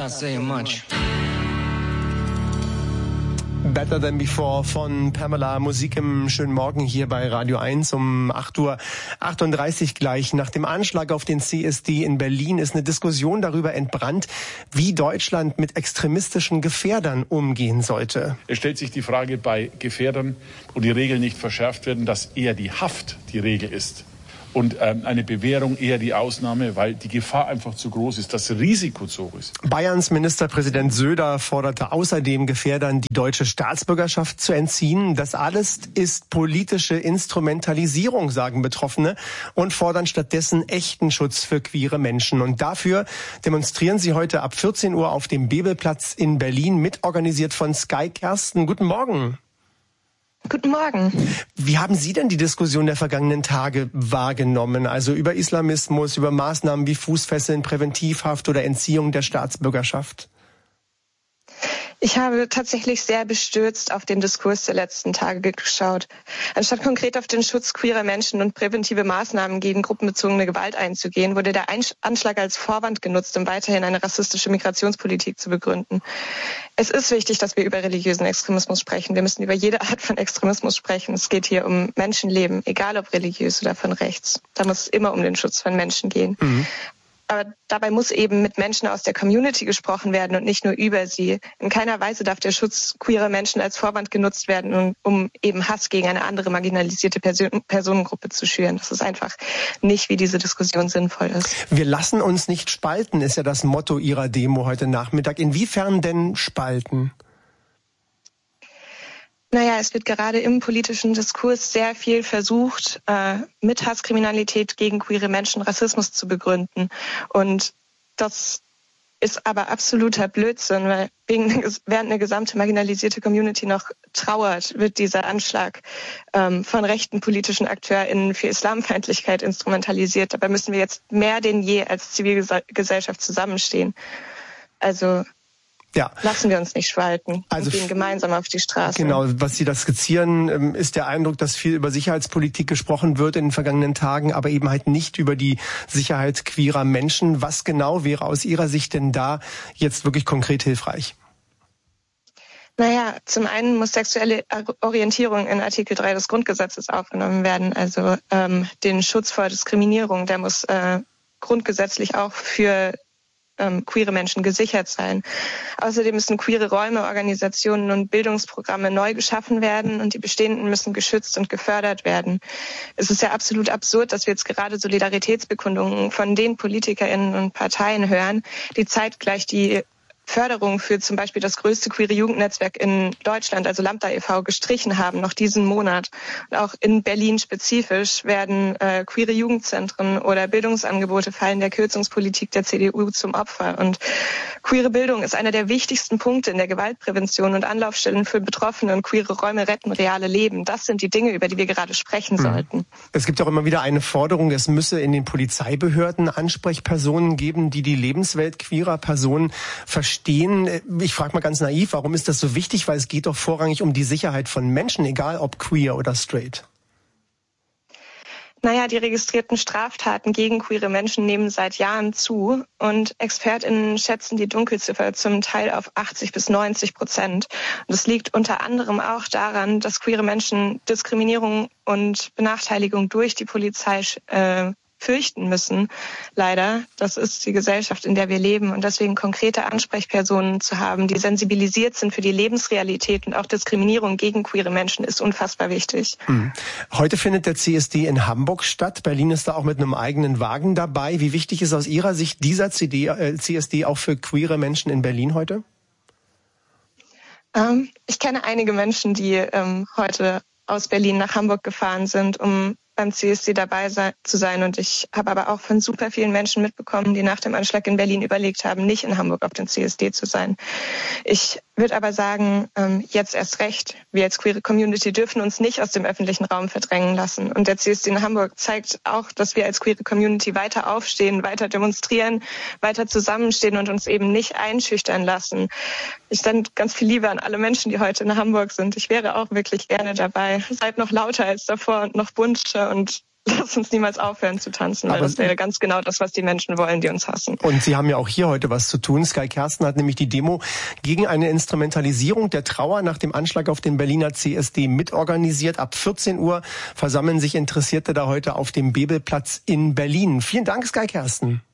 not saying much. Better Than Before von Pamela. Musik im schönen Morgen hier bei Radio 1 um 8:38 Uhr gleich. Nach dem Anschlag auf den CSD in Berlin ist eine Diskussion darüber entbrannt, wie Deutschland mit extremistischen Gefährdern umgehen sollte. Es stellt sich die Frage bei Gefährdern, wo die Regeln nicht verschärft werden, dass eher die Haft die Regel ist. Und eine Bewährung eher die Ausnahme, weil die Gefahr einfach zu groß ist, das Risiko zu hoch ist. Bayerns Ministerpräsident Söder forderte außerdem Gefährdern die deutsche Staatsbürgerschaft zu entziehen. Das alles ist politische Instrumentalisierung, sagen Betroffene, und fordern stattdessen echten Schutz für queere Menschen. Und dafür demonstrieren sie heute ab 14 Uhr auf dem Bebelplatz in Berlin, mitorganisiert von Sky. Kersten, guten Morgen. Guten Morgen. Wie haben Sie denn die Diskussion der vergangenen Tage wahrgenommen? Also über Islamismus, über Maßnahmen wie Fußfesseln, Präventivhaft oder Entziehung der Staatsbürgerschaft? Ich habe tatsächlich sehr bestürzt auf den Diskurs der letzten Tage geschaut. Anstatt konkret auf den Schutz queerer Menschen und präventive Maßnahmen gegen gruppenbezogene Gewalt einzugehen, wurde der Anschlag als Vorwand genutzt, um weiterhin eine rassistische Migrationspolitik zu begründen. Es ist wichtig, dass wir über religiösen Extremismus sprechen. Wir müssen über jede Art von Extremismus sprechen. Es geht hier um Menschenleben, egal ob religiös oder von rechts. Da muss es immer um den Schutz von Menschen gehen. Aber dabei muss eben mit Menschen aus der Community gesprochen werden und nicht nur über sie. In keiner Weise darf der Schutz queerer Menschen als Vorwand genutzt werden, um eben Hass gegen eine andere marginalisierte Personengruppe zu schüren. Das ist einfach nicht, wie diese Diskussion sinnvoll ist. Wir lassen uns nicht spalten, ist ja das Motto Ihrer Demo heute Nachmittag. Inwiefern denn spalten? Naja, es wird gerade im politischen Diskurs sehr viel versucht, mit Hasskriminalität gegen queere Menschen Rassismus zu begründen. Und das ist aber absoluter Blödsinn, weil während eine gesamte marginalisierte Community noch trauert, wird dieser Anschlag von rechten politischen AkteurInnen für Islamfeindlichkeit instrumentalisiert. Dabei müssen wir jetzt mehr denn je als Zivilgesellschaft zusammenstehen. Also lassen wir uns nicht spalten und gehen gemeinsam auf die Straße. Genau, was Sie da skizzieren, ist der Eindruck, dass viel über Sicherheitspolitik gesprochen wird in den vergangenen Tagen, aber eben halt nicht über die Sicherheit queerer Menschen. Was genau wäre aus Ihrer Sicht denn da jetzt wirklich konkret hilfreich? Naja, zum einen muss sexuelle Orientierung in Artikel 3 des Grundgesetzes aufgenommen werden. Also den Schutz vor Diskriminierung, der muss grundgesetzlich auch für queere Menschen gesichert sein. Außerdem müssen queere Räume, Organisationen und Bildungsprogramme neu geschaffen werden und die bestehenden müssen geschützt und gefördert werden. Es ist ja absolut absurd, dass wir jetzt gerade Solidaritätsbekundungen von den PolitikerInnen und Parteien hören, die zeitgleich die Förderung für zum Beispiel das größte queere Jugendnetzwerk in Deutschland, also Lambda e.V., gestrichen haben, noch diesen Monat. Und auch in Berlin spezifisch werden queere Jugendzentren oder Bildungsangebote fallen der Kürzungspolitik der CDU zum Opfer. Und queere Bildung ist einer der wichtigsten Punkte in der Gewaltprävention und Anlaufstellen für Betroffene, und queere Räume retten reale Leben. Das sind die Dinge, über die wir gerade sprechen sollten. Es gibt auch immer wieder eine Forderung, es müsse in den Polizeibehörden Ansprechpersonen geben, die die Lebenswelt queerer Personen verstehen. Ich frage mal ganz naiv, warum ist das so wichtig? Weil es geht doch vorrangig um die Sicherheit von Menschen, egal ob queer oder straight. Naja, die registrierten Straftaten gegen queere Menschen nehmen seit Jahren zu und ExpertInnen schätzen die Dunkelziffer zum Teil auf 80-90%. Und das liegt unter anderem auch daran, dass queere Menschen Diskriminierung und Benachteiligung durch die Polizei fürchten müssen. Leider, das ist die Gesellschaft, in der wir leben, und deswegen konkrete Ansprechpersonen zu haben, die sensibilisiert sind für die Lebensrealität und auch Diskriminierung gegen queere Menschen, ist unfassbar wichtig. Heute findet der CSD in Hamburg statt. Berlin ist da auch mit einem eigenen Wagen dabei. Wie wichtig ist aus Ihrer Sicht dieser CSD auch für queere Menschen in Berlin heute? Ich kenne einige Menschen, die heute aus Berlin nach Hamburg gefahren sind, um beim CSD dabei zu sein. Und ich habe aber auch von super vielen Menschen mitbekommen, die nach dem Anschlag in Berlin überlegt haben, nicht in Hamburg auf dem CSD zu sein. Ich würde aber sagen, jetzt erst recht. Wir als queere Community dürfen uns nicht aus dem öffentlichen Raum verdrängen lassen. Und der CSD in Hamburg zeigt auch, dass wir als queere Community weiter aufstehen, weiter demonstrieren, weiter zusammenstehen und uns eben nicht einschüchtern lassen. Ich sende ganz viel Liebe an alle Menschen, die heute in Hamburg sind. Ich wäre auch wirklich gerne dabei. Seid noch lauter als davor und noch bunter und lass uns niemals aufhören zu tanzen, weil das wäre ganz genau das, was die Menschen wollen, die uns hassen. Und Sie haben ja auch hier heute was zu tun. Sky Kersten hat nämlich die Demo gegen eine Instrumentalisierung der Trauer nach dem Anschlag auf den Berliner CSD mitorganisiert. Ab 14 Uhr versammeln sich Interessierte da heute auf dem Bebelplatz in Berlin. Vielen Dank, Sky Kersten.